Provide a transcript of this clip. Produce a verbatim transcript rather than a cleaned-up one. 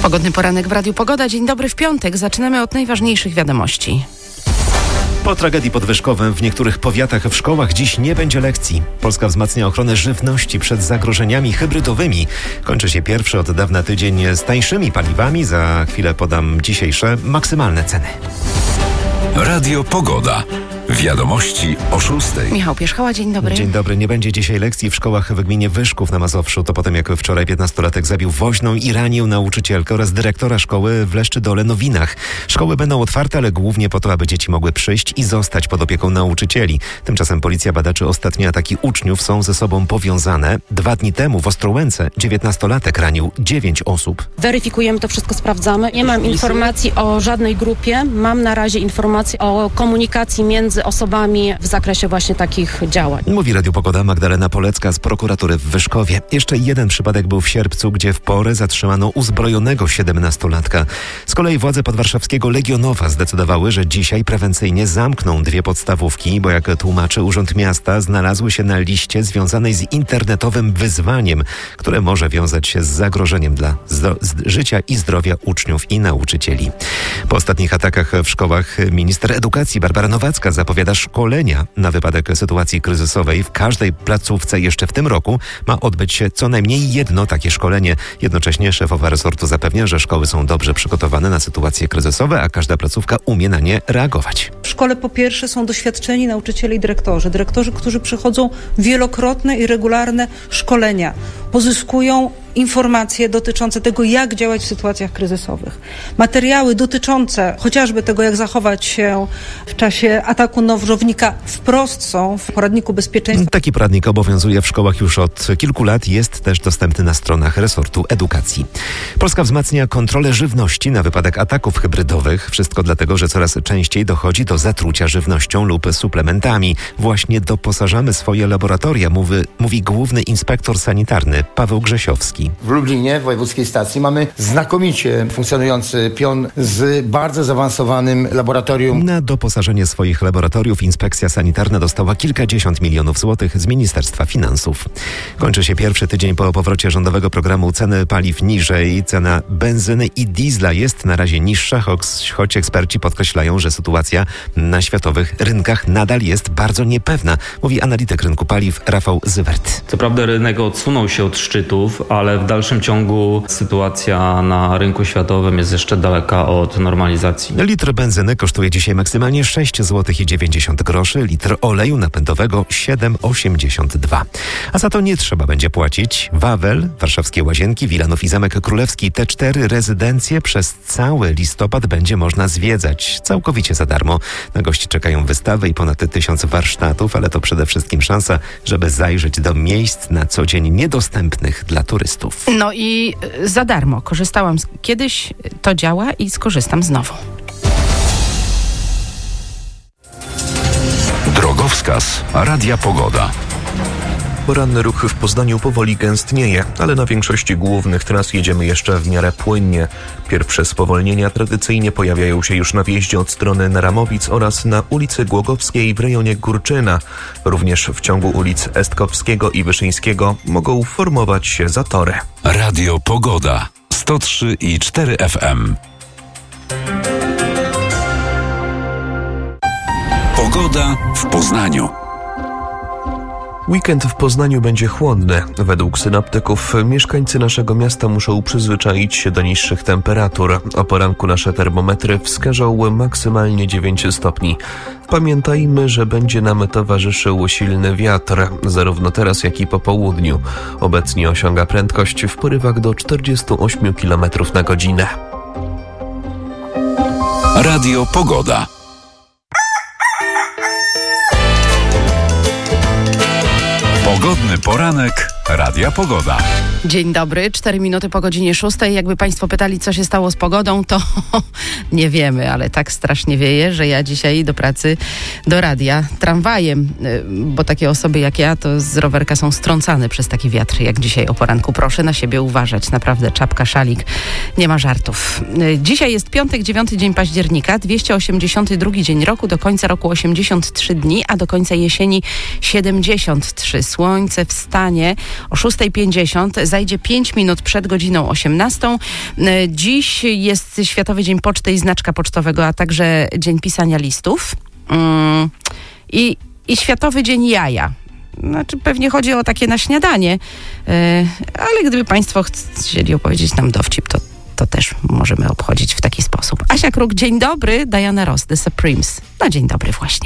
Pogodny poranek w Radiu Pogoda. Dzień dobry w piątek. Zaczynamy od najważniejszych wiadomości. Po tragedii podwyżkowym w niektórych powiatach w szkołach dziś nie będzie lekcji. Polska wzmacnia ochronę żywności przed zagrożeniami hybrydowymi. Kończy się pierwszy od dawna tydzień z tańszymi paliwami. Za chwilę podam dzisiejsze maksymalne ceny. Radio Pogoda. Wiadomości o szóstej. Michał Pierzchała, dzień dobry. Dzień dobry. Nie będzie dzisiaj lekcji w szkołach w gminie Wyszków na Mazowszu. To potem, jak wczoraj piętnastolatek zabił woźną i ranił nauczycielkę oraz dyrektora szkoły w Leszczydole-Nowinach. Szkoły będą otwarte, ale głównie po to, aby dzieci mogły przyjść i zostać pod opieką nauczycieli. Tymczasem policja bada, czy ostatnie ataki uczniów są ze sobą powiązane. Dwa dni temu w Ostrołęce dziewiętnastolatek ranił dziewięć osób. Weryfikujemy to wszystko, sprawdzamy. Nie mam informacji o żadnej grupie. Mam na razie informacje o komunikacji między osobami w zakresie właśnie takich działań. Mówi Radio Pogoda Magdalena Polecka z prokuratury w Wyszkowie. Jeszcze jeden przypadek był w sierpcu, gdzie w porę zatrzymano uzbrojonego siedemnastolatka. Z kolei władze podwarszawskiego Legionowa zdecydowały, że dzisiaj prewencyjnie zamkną dwie podstawówki, bo jak tłumaczy Urząd Miasta, znalazły się na liście związanej z internetowym wyzwaniem, które może wiązać się z zagrożeniem dla zdro- z życia i zdrowia uczniów i nauczycieli. Po ostatnich atakach w szkołach minister edukacji Barbara Nowacka zapowiada szkolenia na wypadek sytuacji kryzysowej. W każdej placówce jeszcze w tym roku ma odbyć się co najmniej jedno takie szkolenie. Jednocześnie szefowa resortu zapewnia, że szkoły są dobrze przygotowane na sytuacje kryzysowe, a każda placówka umie na nie reagować. W szkole po pierwsze są doświadczeni nauczyciele i dyrektorzy. Dyrektorzy, którzy przechodzą wielokrotne i regularne szkolenia. Pozyskują informacje dotyczące tego, jak działać w sytuacjach kryzysowych. Materiały dotyczące chociażby tego, jak zachować się w czasie ataku nożownika, wprost są w poradniku bezpieczeństwa. Taki poradnik obowiązuje w szkołach już od kilku lat. Jest też dostępny na stronach resortu edukacji. Polska wzmacnia kontrolę żywności na wypadek ataków hybrydowych. Wszystko dlatego, że coraz częściej dochodzi do zatrucia żywnością lub suplementami. Właśnie doposażamy swoje laboratoria, mówi, mówi główny inspektor sanitarny Paweł Grzesiowski. W Lublinie, w wojewódzkiej stacji, mamy znakomicie funkcjonujący pion z bardzo zaawansowanym laboratorium. Na doposażenie swoich laboratoriów inspekcja sanitarna dostała kilkadziesiąt milionów złotych z Ministerstwa Finansów. Kończy się pierwszy tydzień po powrocie rządowego programu ceny paliw niżej. Cena benzyny i diesla jest na razie niższa, choć, choć eksperci podkreślają, że sytuacja na światowych rynkach nadal jest bardzo niepewna, mówi analityk rynku paliw Rafał Zywert. Co prawda rynek odsunął się od szczytów, ale w dalszym ciągu sytuacja na rynku światowym jest jeszcze daleka od normalizacji. Litr benzyny kosztuje dzisiaj maksymalnie sześć złotych dziewięćdziesiąt groszy, litr oleju napędowego siedem osiemdziesiąt dwa. A za to nie trzeba będzie płacić. Wawel, Warszawskie Łazienki, Wilanów i Zamek Królewski, te cztery rezydencje przez cały listopad będzie można zwiedzać całkowicie za darmo. Na gości czekają wystawy i ponad tysiąc warsztatów, ale to przede wszystkim szansa, żeby zajrzeć do miejsc na co dzień niedostępnych dla turystów. No i za darmo. Korzystałam z... kiedyś, to działa i skorzystam znowu. Drogowskaz Radia Pogoda. Poranny ruch w Poznaniu powoli gęstnieje, ale na większości głównych tras jedziemy jeszcze w miarę płynnie. Pierwsze spowolnienia tradycyjnie pojawiają się już na wjeździe od strony Naramowic oraz na ulicy Głogowskiej w rejonie Górczyna. Również w ciągu ulic Estkowskiego i Wyszyńskiego mogą formować się zatory. Radio Pogoda. sto trzy i cztery F M. Pogoda w Poznaniu. Weekend w Poznaniu będzie chłodny. Według synoptyków mieszkańcy naszego miasta muszą przyzwyczaić się do niższych temperatur. O poranku nasze termometry wskażą maksymalnie dziewięć stopni. Pamiętajmy, że będzie nam towarzyszył silny wiatr, zarówno teraz, jak i po południu. Obecnie osiąga prędkość w porywach do czterdziestu ośmiu kilometrów na godzinę. Radio Pogoda. Pogodny poranek Radia Pogoda. Dzień dobry, cztery minuty po godzinie szóstej. Jakby Państwo pytali, co się stało z pogodą, to nie wiemy, ale tak strasznie wieje, że ja dzisiaj do pracy, do radia tramwajem, bo takie osoby jak ja to z rowerka są strącane przez taki wiatr, jak dzisiaj o poranku. Proszę na siebie uważać, naprawdę czapka, szalik, nie ma żartów. Dzisiaj jest piątek, dziewiąty dzień października, dwieście osiemdziesiąty drugi dzień roku, do końca roku osiemdziesiąt trzy dni, a do końca jesieni siedemdziesiąt trzy. Słońce wstanie o szósta pięćdziesiąt, zajdzie pięć minut przed godziną osiemnastą. Dziś jest Światowy Dzień Poczty i Znaczka Pocztowego, a także Dzień Pisania Listów. I, i Światowy Dzień Jaja. Znaczy pewnie chodzi o takie na śniadanie, ale gdyby państwo chcieli opowiedzieć nam dowcip, to, to też możemy obchodzić w taki sposób. Asia Kruk, dzień dobry. Diana Ross, The Supremes. No dzień dobry właśnie.